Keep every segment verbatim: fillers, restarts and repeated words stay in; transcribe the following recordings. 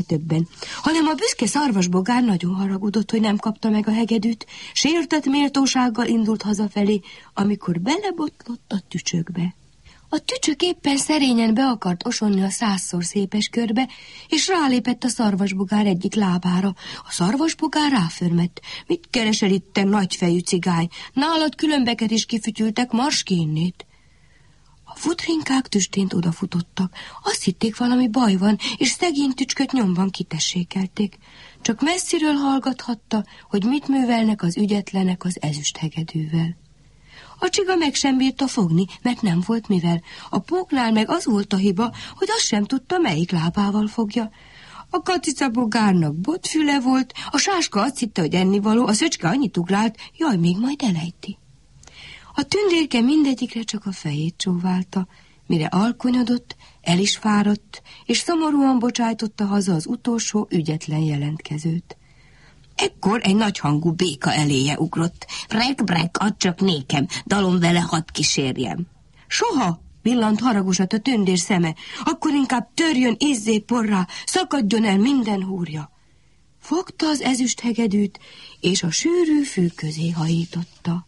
többen, hanem a büszke szarvasbogár nagyon haragudott, hogy nem kapta meg a hegedűt, sértett méltósággal indult hazafelé, amikor belebotlott a tücsökbe. A tücsök éppen szerényen be akart osonni a százszor szépes körbe, és rálépett a szarvasbogár egyik lábára. A szarvasbogár ráförmett. Mit keresel itt, te nagyfejű cigány? Nálad különbeket is kifütyültek, mars ki innét. A futrinkák tüstént odafutottak. Azt hitték, valami baj van, és szegény tücsköt nyomban kitessékelték. Csak messziről hallgathatta, hogy mit művelnek az ügyetlenek az ezüsthegedűvel. A csiga meg sem bírta fogni, mert nem volt mivel. A póknál meg az volt a hiba, hogy azt sem tudta, melyik lábával fogja. A kacicabogárnak botfüle volt, a sáska azt hitte, hogy ennivaló, a szöcske annyit ugrált, jaj, még majd elejti. A tündérke mindegyikre csak a fejét csóválta, mire alkonyodott, el is fáradt, és szomorúan bocsájtotta haza az utolsó ügyetlen jelentkezőt. Ekkor egy nagyhangú béka eléje ugrott. Brek, brek, add csak nékem, dalom vele hadd kísérjem. Soha, villant haragosat a tündér szeme, akkor inkább törjön izzé porrá, szakadjon el minden húrja. Fogta az ezüsthegedűt, és a sűrű fű közé hajította.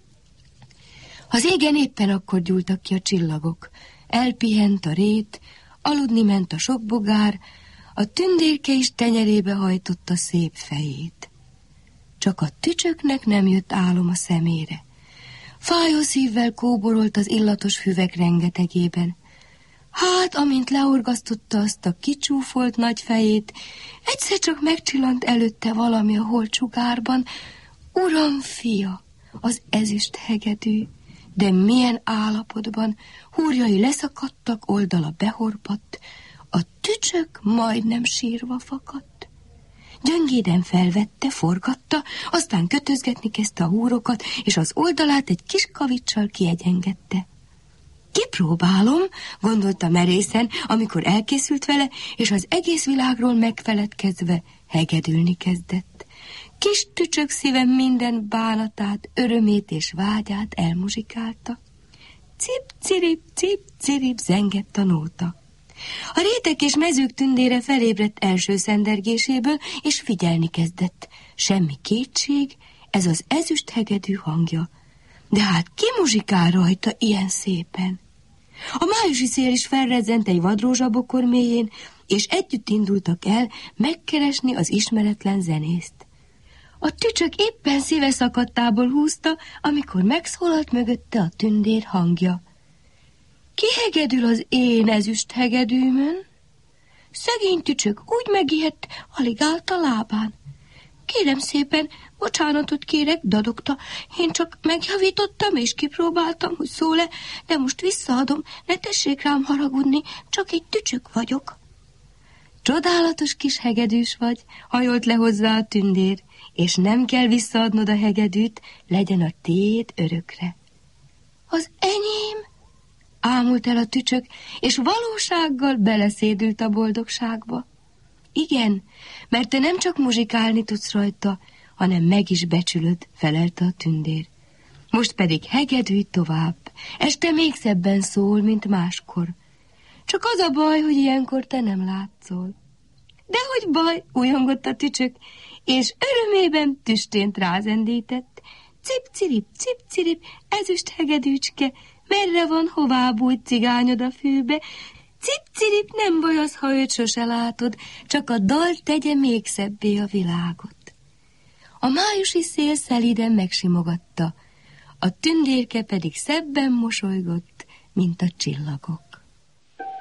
Az égen éppen akkor gyúltak ki a csillagok. Elpihent a rét, aludni ment a sok bogár, a tündérke is tenyerébe hajtotta szép fejét. Csak a tücsöknek nem jött álom a szemére. Fájó szívvel kóborolt az illatos füvek rengetegében. Hát, amint leorgasztotta azt a kicsúfolt nagy fejét, egyszer csak megcsillant előtte valami a holcsugárban. Uram fia, az ezüsthegedű, de milyen állapotban, húrjai leszakadtak, oldala behorpadt, a tücsök majdnem sírva fakadt. Gyöngéden felvette, forgatta, aztán kötözgetni kezdte a húrokat, és az oldalát egy kis kavicsal kiegyengedte. Kipróbálom, gondolta merészen, amikor elkészült vele, és az egész világról megfeledkezve hegedülni kezdett. Kis tücsök szívem minden bánatát, örömét és vágyát elmuzsikálta. Cip-cirip, cip-cirip zengett a nóta. A rétek és mezők tündére felébredt első szendergéséből, és figyelni kezdett. Semmi kétség, ez az ezüsthegedű hangja. De hát ki muzsikál rajta ilyen szépen? A májusi szél is felrezzent egy vadrózsabokor mélyén, és együtt indultak el megkeresni az ismeretlen zenészt. A tücsök éppen szíve szakadtából húzta, amikor megszólalt mögötte a tündér hangja. Ki hegedül az én ezüsthegedűmön? Szegény tücsök úgy megihett, alig állt a lábán. Kérem szépen, bocsánatot kérek, dadogta. Én csak megjavítottam és kipróbáltam, hogy szól-e, de most visszaadom, ne tessék rám haragudni, csak egy tücsök vagyok. Csodálatos kis hegedűs vagy, hajolt le hozzá a tündér, és nem kell visszaadnod a hegedűt, legyen a tiéd örökre. Az enyém? Ámult el a tücsök, és valósággal beleszédült a boldogságba. Igen, mert te nem csak muzsikálni tudsz rajta, hanem meg is becsülöd, felelte a tündér. Most pedig hegedülj tovább, este még szebben szól, mint máskor. Csak az a baj, hogy ilyenkor te nem látszol. Dehogy baj, újongott a tücsök, és örömében tüstént rázendített. Cip-cirip, cip-cirip, ezüsthegedűcske, merre van, hová bújt cigányod a fűbe? Cip-cirip, nem baj az, ha őt sose látod, csak a dal tegye még szebbé a világot. A májusi szél szelíden megsimogatta, a tündérke pedig szebben mosolygott, mint a csillagok.